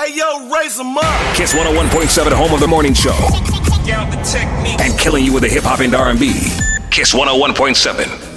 Hey, yo, raise them up. Kiss 101.7, home of the morning show. Out the technique. And killing you with the hip hop and R&B. Kiss 101.7.